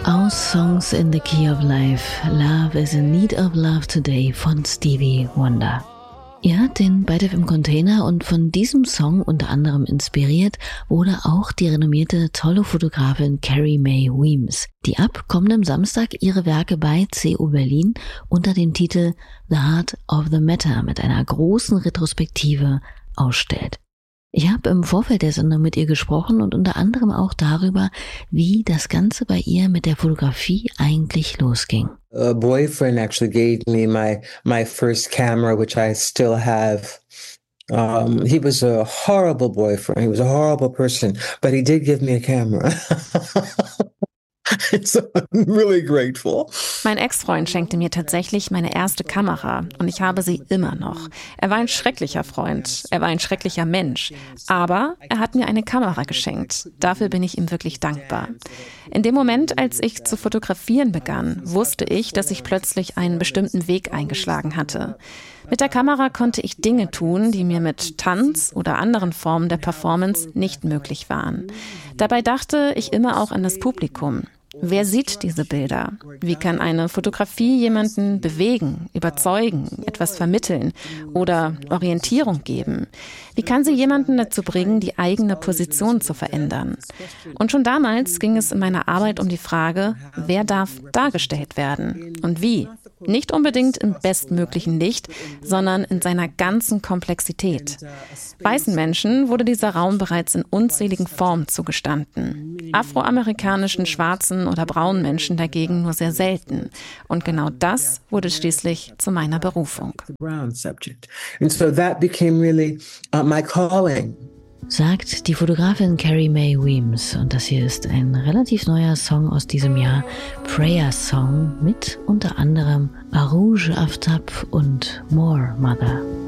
Aus Songs in the Key of Life, Love is in Need of Love Today von Stevie Wonder. Ihr hört den ByteFM Container und von diesem Song unter anderem inspiriert wurde auch die renommierte tolle-Fotografin Carrie Mae Weems, die ab kommendem Samstag ihre Werke bei CO Berlin unter dem Titel The Heart of the Matter mit einer großen Retrospektive ausstellt. Ich habe im Vorfeld der Sendung mit ihr gesprochen und unter anderem auch darüber, wie das Ganze bei ihr mit der Fotografie eigentlich losging. A boyfriend actually gave me my first camera, which I still have. He was a horrible boyfriend. He was a horrible person, but he did give me a camera. So I'm really grateful. Mein Ex-Freund schenkte mir tatsächlich meine erste Kamera und ich habe sie immer noch. Er war ein schrecklicher Freund, er war ein schrecklicher Mensch, aber er hat mir eine Kamera geschenkt. Dafür bin ich ihm wirklich dankbar. In dem Moment, als ich zu fotografieren begann, wusste ich, dass ich plötzlich einen bestimmten Weg eingeschlagen hatte. Mit der Kamera konnte ich Dinge tun, die mir mit Tanz oder anderen Formen der Performance nicht möglich waren. Dabei dachte ich immer auch an das Publikum. Wer sieht diese Bilder? Wie kann eine Fotografie jemanden bewegen, überzeugen, etwas vermitteln oder Orientierung geben? Wie kann sie jemanden dazu bringen, die eigene Position zu verändern? Und schon damals ging es in meiner Arbeit um die Frage, wer darf dargestellt werden und wie? Nicht unbedingt im bestmöglichen Licht, sondern in seiner ganzen Komplexität. Weißen Menschen wurde dieser Raum bereits in unzähligen Formen zugestanden. Afroamerikanischen, schwarzen oder braunen Menschen dagegen nur sehr selten. Und genau das wurde schließlich zu meiner Berufung. And so that became really my calling. Sagt die Fotografin Carrie Mae Weems und das hier ist ein relativ neuer Song aus diesem Jahr, Prayer Song mit unter anderem Arouge Aftab und More Mother.